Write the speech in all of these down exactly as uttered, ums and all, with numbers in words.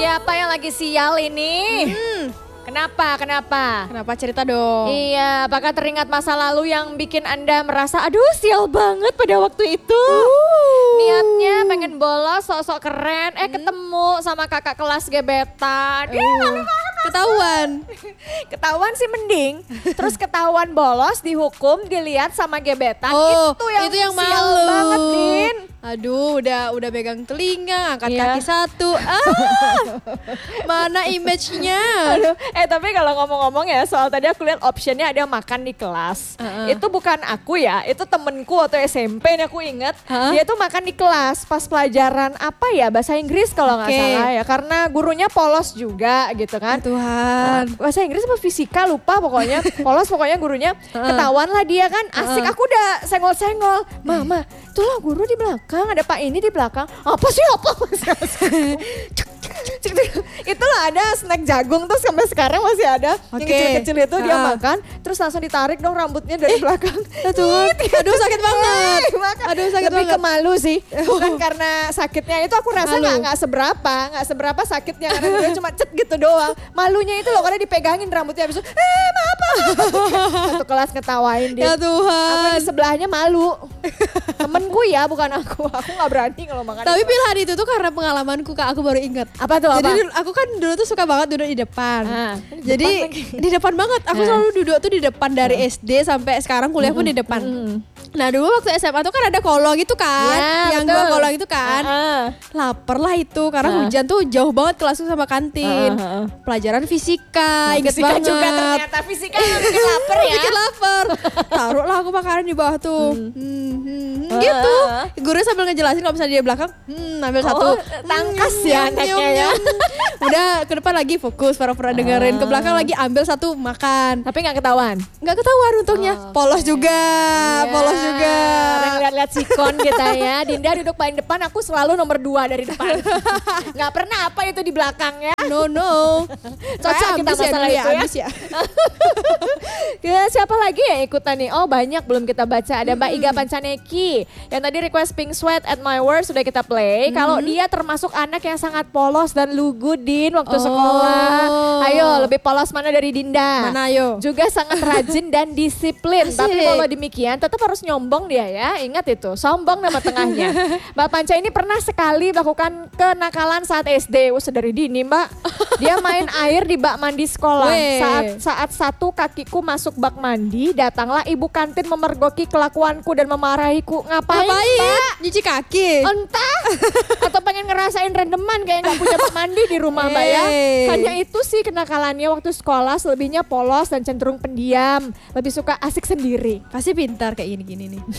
siapa yang lagi sial ini? Hmm. Kenapa? Kenapa? Kenapa cerita dong? Iya, apakah teringat masa lalu yang bikin Anda merasa aduh sial banget pada waktu itu? Uh. Niatnya pengen bolos, sok-sok keren, eh ketemu sama kakak kelas gebetan. Ih, malu banget. Ketahuan. Ketahuan sih mending. Terus ketahuan bolos, dihukum, dilihat sama gebetan. Oh, itu yang, itu yang sial malu banget, Din. Aduh, udah udah pegang telinga, angkat Iya. kaki satu. Ah, mana image-nya? Aduh, eh tapi kalau ngomong-ngomong ya soal tadi aku lihat optionnya ada makan di kelas. Uh-uh. Itu bukan aku ya, itu temenku waktu S M P nih aku inget. Huh? Dia tuh makan di kelas pas pelajaran apa ya, bahasa Inggris kalau nggak Oke. salah ya. Karena gurunya polos juga gitu kan. Tuhan. Bahasa Inggris apa fisika lupa pokoknya. Polos pokoknya gurunya. Uh-uh. Ketahuan lah dia kan asik. Uh-uh. Aku udah senggol-senggol. Mama, itulah guru di belakang, ada Pak ini di belakang. Apa sih apa? Itulah ada snack jagung tuh sampai sekarang masih ada. Yang Oke. kecil-kecil itu dia Uh-uh. makan. Terus langsung ditarik dong rambutnya dari belakang. Ya Tuhan. Aduh sakit banget. Eh, makan. Aduh sakit Lebih banget. ke malu sih. Bukan karena sakitnya itu aku rasa Malu. nggak nggak seberapa, nggak seberapa sakitnya karena dia cuma cet gitu doang. Malunya itu loh karena dipegangin rambutnya habis itu, eh maaf maaf. Satu kelas ngetawain dia. Ya Aku Tuhan. di sebelahnya malu. Temenku ya bukan aku. Aku nggak berani kalau makan. Tapi di kelas. pilihan itu tuh karena pengalamanku Kak, aku baru ingat. Apa tuh Jadi apa? dulu- aku kan dulu tuh suka banget duduk di depan. Ah, Jadi depan lagi. di depan banget. Aku Ah. selalu duduk tuh di depan dari S D sampai sekarang kuliah pun di depan. Mm. Nah dulu waktu S M A tuh kan ada kolong itu kan, Ya, yang betul. gua kolong itu kan. Ah, Lapar lah itu karena Ah. hujan tuh jauh banget kelasku sama kantin. Ah, ah, ah. Pelajaran fisika, Nah, inget fisika banget. juga ternyata fisika yang bikin lapar ya. Bikin lapar. Taruhlah aku makanan di bawah tuh. Hmm, hmm, hmm, Ah, gitu. ah. Guru sambil ngejelasin kalau misalnya dia belakang, hmm, ambil Oh, satu. tangkas Hmm, ya nyam, anaknya nyam, ya. nyam. Udah ke depan lagi fokus pura-pura dengerin. Ke belakang lagi ambil satu makan. Tapi nggak ketahuan. Nggak ketahuan untungnya. Oh, Polos juga, Ya, polos juga. Orang lihat-lihat sikon kita ya. Dinda duduk paling depan, aku selalu nomor dua dari depan. Nggak pernah apa itu di belakang ya. No no. Cocok Kayak kita ambis ya masalah dulu itu ya. ambis ya. Ya, siapa lagi yang ikutan nih? Oh banyak belum kita baca. Ada Mbak Iga Pancaneki. Yang tadi request Pink Sweat at My Worst sudah kita play. Kalau dia termasuk anak yang sangat polos dan lugu Din waktu Oh. sekolah. Ayo lebih polos mana dari Dinda? Mana ayo? Juga sangat rajin dan disiplin. Asik. Tapi kalau demikian tetap harus nyombong dia ya. Ingat itu, sombong nama tengahnya. Mbak Panca ini pernah sekali melakukan kenakalan saat S D. Wah, sedari dini Mbak. Dia main air di bak mandi sekolah. Weh. Saat saat satu kakiku masuk bak mandi, datanglah ibu kantin memergoki kelakuanku dan memarahiku. Ngapain, Ngapain? Mbak? Nyuci kaki. Entah. Atau pengen ngerasain rendeman kayak nggak punya bak mandi di rumah Mbak ya. Hey. Hanya itu sih kenakalannya waktu sekolah, selebihnya polos dan cenderung pendiam. Lebih suka asik sendiri. Pasti pintar kayak gini-gini nih.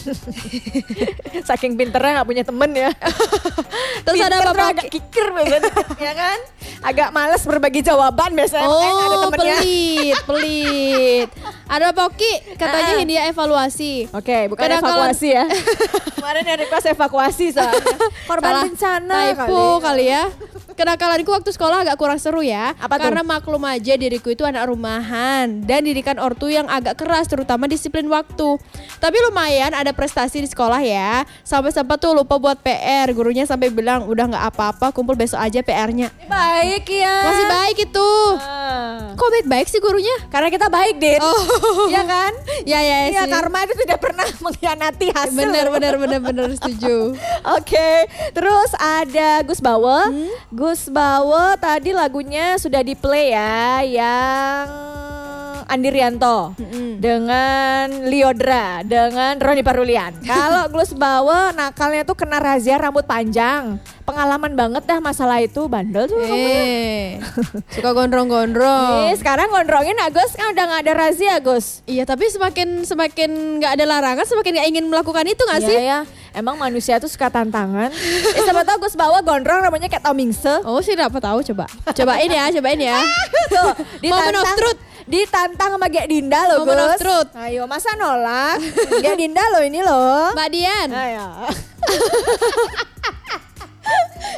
Saking pinternya nggak punya temen ya. Terus ada Pinter apa tuh agak kikir biasanya, ya kan? Agak males berbagi jawaban biasanya. makanya nggak ada Oh, temennya. pelit, pelit. Ada Poki, katanya Ah. ini ya evaluasi. Oke, bukan Kenakalan- evakuasi ya. Kemarin yang request evakuasi soalnya. Korban Salah bencana typo kali ya. Kenakalanku waktu sekolah agak kurang seru ya. Apa tuh? Karena maklum aja diriku itu anak rumahan dan didikan ortu yang agak keras terutama disiplin waktu. Tapi lumayan ada prestasi di sekolah ya. Sampai sempat tuh lupa buat P R. Gurunya sampai bilang udah nggak apa-apa, kumpul besok aja P R-nya. Baik ya. Masih baik itu. Ah. Kok baik-baik sih gurunya? Karena kita baik, Din. Oh. Iya kan? Ya ya Iya, sih. karma itu tidak pernah mengkhianati hasil. Bener bener bener bener setuju. Oke, terus ada Gus Bawo. Hmm? Gus Bawo tadi lagunya sudah di play ya, yang Andi Rianto Mm-mm. dengan Liodra dengan Roni Parulian. Kalau Gus Bawo nakalnya tuh kena razia rambut panjang. Pengalaman banget dah masalah itu, bandel tuh. Eh, suka gondrong-gondrong. Eh, sekarang gondrongin Agus kan udah gak ada razia Gus. Iya, tapi semakin semakin nggak ada larangan, semakin nggak ingin melakukan itu nggak sih? Iya ya, emang manusia tuh suka tantangan. eh siapa tahu Gus Bawo gondrong namanya kayak Tomingse. Oh sih, apa tahu coba. Cobain ya, cobain ya. Tuh, Moment of truth. Ditantang sama Gek Dinda loh Gus. Moment of truth. Ayo masa nolak? Gek Dinda loh ini loh. Mbak Dian. Ayo.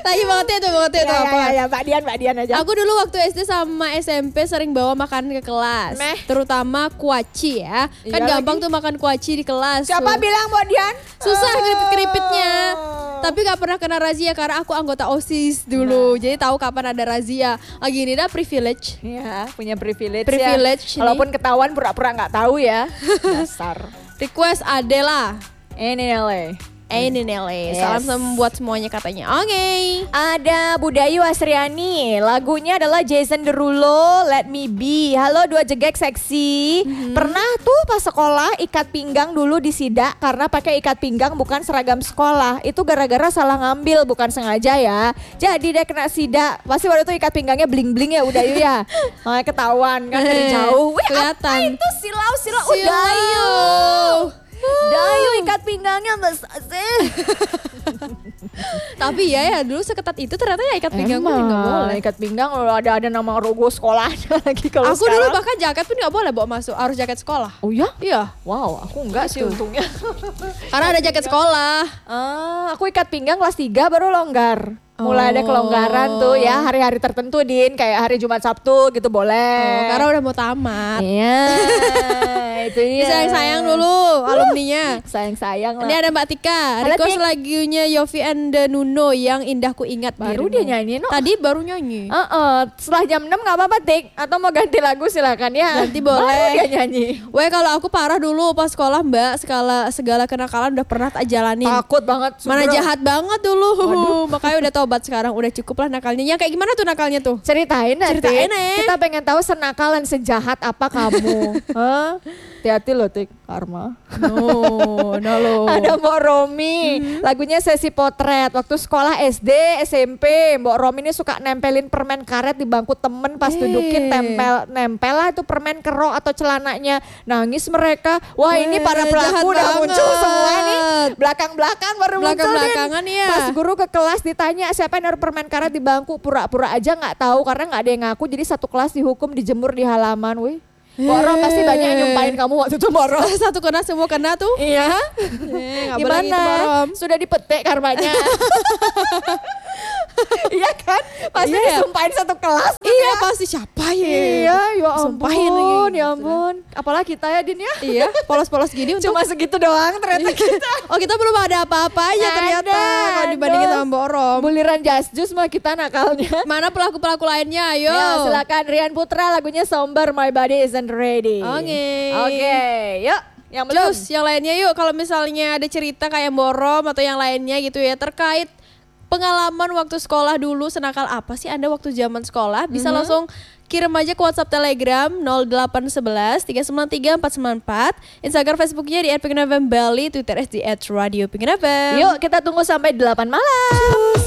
Lagi banget itu, banget itu Ya, apa? ya, ya, Mbak Dian, Mbak Dian aja. Aku dulu waktu S D sama S M P sering bawa makanan ke kelas. Meh. Terutama kuaci ya. Kan Iya gampang lagi. tuh makan kuaci di kelas. Siapa tuh. bilang Mbak Dian? Susah keripit-keripitnya. Oh. Tapi gak pernah kena razia karena aku anggota OSIS dulu. Jadi tahu kapan ada razia. Lagi ini dah privilege. Iya, punya privilege, Privilege ya. nih. Walaupun ketahuan pura-pura nggak tahu ya. Dasar. Request Adela. Ini Nele. Ini Nelly. Yes. Salam sem- buat semuanya katanya. Oke. Ada Budayu Asriani, lagunya adalah Jason Derulo, Let Me Be. Halo dua jegek seksi. Mhm. Pernah tuh pas sekolah ikat pinggang dulu disidak karena pakai ikat pinggang bukan seragam sekolah. Itu gara-gara salah ngambil bukan sengaja ya. Jadi dia kena sidak. Pasti waktu itu ikat pinggangnya bling-bling ya Udayu ya. Makanya ketahuan kan dari jauh. Wih, apa Kelihatan. itu silau-silau Silau. Udayu. Dayu ikat pinggangnya besar sih. Tapi ya ya dulu seketat itu ternyata ya ikat pinggang gue Emang, nggak boleh. ikat pinggang kalau ada ada nama logo sekolahnya lagi kalau Aku dulu sekarang. bahkan jaket pun nggak boleh bawa masuk, harus jaket sekolah. Oh ya? Iya, Wow, aku enggak sih Gitu. untungnya. karena ada jaket sekolah. Ah, aku ikat pinggang kelas tiga baru longgar. Mulai ada Oh. kelonggaran tuh ya hari-hari tertentu Din, kayak hari Jumat Sabtu gitu boleh. Oh, karena udah mau tamat. Iya, itu dia. Sayang-sayang dulu alumninya. Sayang-sayang lah. Ini ada Mbak Tika, Halo, request Tik. lagunya Yofi and the Nuno yang indah ku ingat. Baru dirimu. dia nyanyi, no? Tadi baru nyanyi. Heeh, setelah jam enam nggak apa-apa Tik, atau mau ganti lagu silakan ya. Ganti boleh. Baru dia nyanyi. Weh kalau aku parah dulu pas sekolah Mbak, segala segala kenakalan udah pernah tak jalanin. Takut banget. Mana Subro. jahat banget dulu. Makanya udah tobat sekarang, udah cukup lah nakalnya. Yang kayak gimana tuh nakalnya tuh? Ceritain nanti. Ceritain, eh. Kita pengen tahu senakal dan sejahat apa kamu. Hah? Hati-hati loh Tik, karma. No, no lo. Ada Mbok Romi, lagunya Sesi Potret. Waktu sekolah S D, S M P, Mbok Romi ini suka nempelin permen karet di bangku temen pas Eh. dudukin tempel nempel lah itu permen kerok atau celananya. Nangis mereka. Wah, ini Weh, para jahat pelaku udah banget. muncul semua nih. Belakang-belakang baru muncul. Din. Belakang-belakangan ya. Pas guru ke kelas ditanya siapa yang naruh permen karet di bangku, pura-pura aja nggak tahu karena nggak ada yang ngaku. Jadi satu kelas dihukum dijemur di halaman. Wih. Mbok Rom pasti banyak yang nyumpahin kamu waktu itu Mbok Rom. Satu kena semua kena tuh. Iya. Eh, nggak boleh gitu, Mbak Rom. Gimana? Sudah dipetik karmanya. Iya kan? Pasti Iya. disumpahin satu kelas. Iya pasti siapa ya? Iya, ya Sumpahin ampun, lagi ya gitu. ampun. Apalagi kita ya Din ya. Iya, polos-polos gini untuk. Cuma segitu doang ternyata kita. Oh kita belum ada apa-apa aja ternyata Ada, kalau dibandingin aduh. sama Mbak Rom. Buliran just juice mah kita nakalnya. Mana pelaku-pelaku lainnya? Ayo. Ya, silakan Rian Putra lagunya Somber My Body Isn't Ready. Oke. Oke, yuk. Yang belum. Terus yang lainnya yuk, kalau misalnya ada cerita kayak Mbak Rom atau yang lainnya gitu ya terkait pengalaman waktu sekolah dulu, senakal apa sih Anda waktu zaman sekolah? Bisa Mhm. langsung kirim aja ke WhatsApp Telegram nol delapan satu satu tiga sembilan tiga empat sembilan empat, Instagram Facebooknya di at pingin f m bali, Twitter s di at radio pingin f m. Yuk kita tunggu sampai delapan malam.